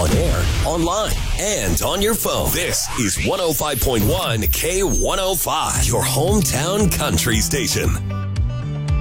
on air, online, and on your phone. This is 105.1 K105, your hometown country station.